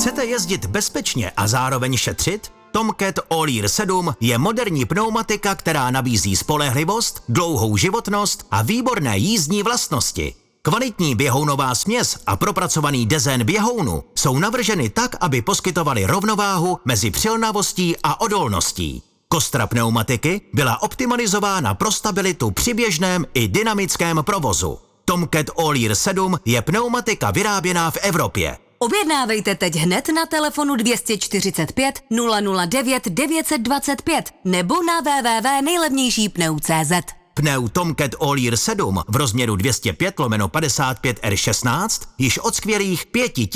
Chcete jezdit bezpečně a zároveň šetřit? Tomcat All-Year 7 je moderní pneumatika, která nabízí spolehlivost, dlouhou životnost a výborné jízdní vlastnosti. Kvalitní běhounová směs a propracovaný dezén běhounu jsou navrženy tak, aby poskytovaly rovnováhu mezi přilnavostí a odolností. Kostra pneumatiky byla optimalizována pro stabilitu při běžném i dynamickém provozu. Tomcat All-Year 7 je pneumatika vyráběná v Evropě. Objednávejte teď hned na telefonu 245 009 925 nebo na www.nejlevnějšípneu.cz. Pneu Tomcat All-Year 7 v rozměru 205/55 R16 již od skvělých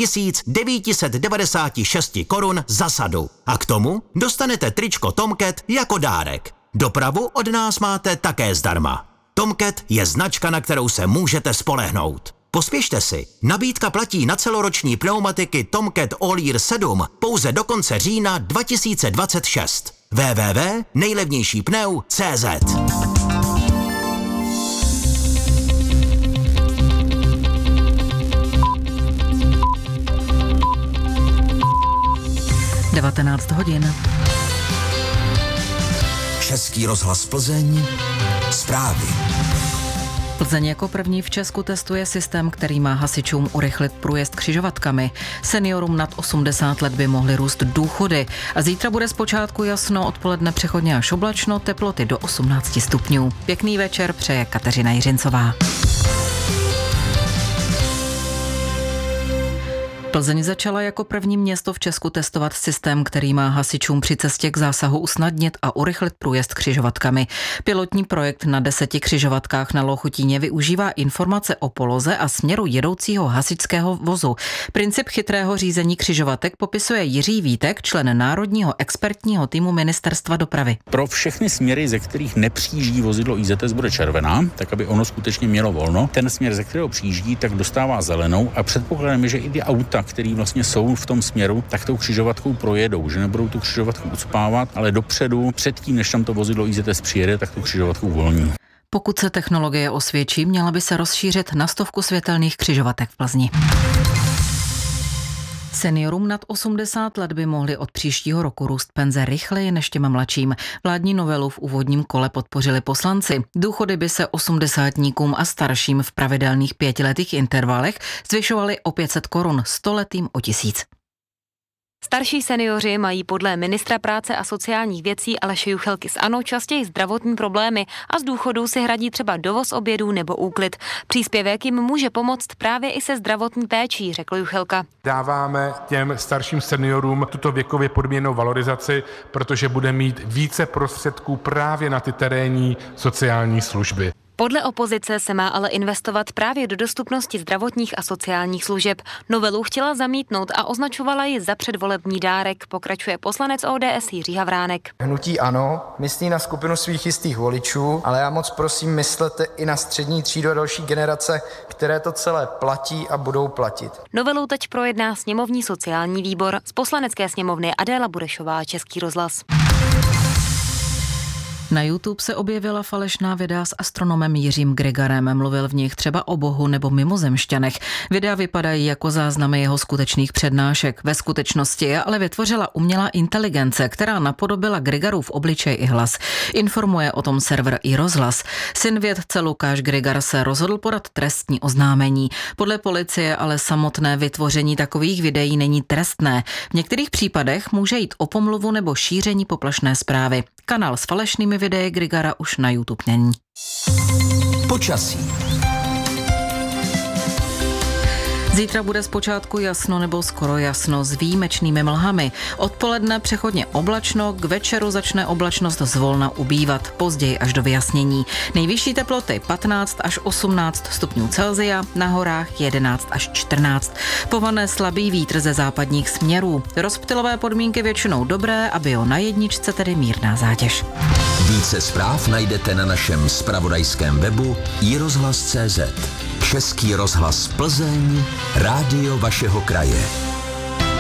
5996 korun za sadu. A k tomu dostanete tričko Tomcat jako dárek. Dopravu od nás máte také zdarma. Tomcat je značka, na kterou se můžete spolehnout. Pospěšte si, nabídka platí na celoroční pneumatiky Tomcat All-Year 7 pouze do konce října 2026. www.nejlevnějšípneu.cz. (19:00). Český rozhlas Plzeň. Zprávy. Plzeň jako první v Česku testuje systém, který má hasičům urychlit průjezd křižovatkami. Seniorům nad 80 let by mohly růst důchody. A zítra bude zpočátku jasno, odpoledne přechodně až oblačno, teploty do 18 stupňů. Pěkný večer přeje Kateřina Jiřincová. Plzeň začala jako první město v Česku testovat systém, který má hasičům při cestě k zásahu usnadnit a urychlit průjezd křižovatkami. Pilotní projekt na 10 křižovatkách na Lochutíně využívá informace o poloze a směru jedoucího hasičského vozu. Princip chytrého řízení křižovatek popisuje Jiří Vítek, člen Národního expertního týmu Ministerstva dopravy. Pro všechny směry, ze kterých nepřijíždí vozidlo IZS, bude červená, tak aby ono skutečně mělo volno. Ten směr, ze kterého přijíždí, tak dostává zelenou a předpokladem je, že i ty auta, který vlastně jsou v tom směru, tak tou křižovatkou projedou, že nebudou tu křižovatku ucpávat, ale dopředu, předtím, než tam to vozidlo IZS přijede, tak tu křižovatku volní. Pokud se technologie osvědčí, měla by se rozšířit na 100 světelných křižovatek v Plzni. Seniorům nad 80 let by mohly od příštího roku růst penze rychleji než těm mladším. Vládní novelu v úvodním kole podpořili poslanci. Důchody by se 80tníkům a starším v pravidelných 5letých intervalech zvyšovaly o 500 korun, 100letým o 1000. Starší seniori mají podle ministra práce a sociálních věcí Aleše Juchelky z ANO častěji zdravotní problémy a z důchodů si hradí třeba dovoz obědů nebo úklid. Příspěvek jim může pomoct právě i se zdravotní péčí, řekl Juchelka. Dáváme těm starším seniorům tuto věkově podmíněnou valorizaci, protože bude mít více prostředků právě na ty terénní sociální služby. Podle opozice se má ale investovat právě do dostupnosti zdravotních a sociálních služeb. Novelu chtěla zamítnout a označovala ji za předvolební dárek, pokračuje poslanec ODS Jiří Havránek. Hnutí ANO myslí na skupinu svých jistých voličů, ale já moc prosím, myslete i na střední třídu a další generace, které to celé platí a budou platit. Novelu teď projedná sněmovní sociální výbor. Z poslanecké sněmovny Adéla Burešová, Český rozhlas. Na YouTube se objevila falešná videa s astronomem Jiřím Gregarem. Mluvil v nich třeba o Bohu nebo mimozemšťanech. Videa vypadají jako záznamy jeho skutečných přednášek. Ve skutečnosti je ale vytvořila umělá inteligence, která napodobila Gregarův obličej i hlas. Informuje o tom server iRozhlas. Syn vědce Lukáš Gregar se rozhodl podat trestní oznámení. Podle policie ale samotné vytvoření takových videí není trestné. V některých případech může jít o pomluvu nebo šíření poplašné zprávy. Kanál s falešnými videi Grigara už na YouTube není. Počasí. Zítra bude zpočátku jasno nebo skoro jasno s výjimečnými mlhami. Odpoledne přechodně oblačno, k večeru začne oblačnost zvolna ubývat, později až do vyjasnění. Nejvyšší teploty 15 až 18 stupňů Celsia, na horách 11 až 14. Povane slabý vítr ze západních směrů. Rozptylové podmínky většinou dobré a bio na jedničce tedy mírná zátěž. Více zpráv najdete na našem zpravodajském webu iRozhlas.cz. Český rozhlas Plzeň, rádio vašeho kraje.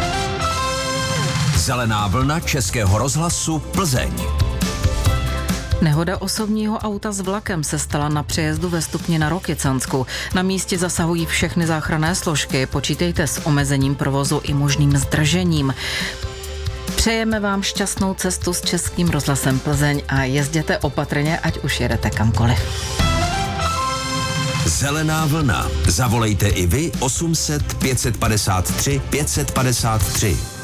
Zelená vlna Českého rozhlasu Plzeň. Nehoda osobního auta s vlakem se stala na přejezdu ve Stupni na Rokycansku. Na místě zasahují všechny záchranné složky. Počítejte s omezením provozu i možným zdržením. Přejeme vám šťastnou cestu s Českým rozhlasem Plzeň a jezděte opatrně, ať už jedete kamkoliv. Zelená vlna. Zavolejte i vy 800 553 553.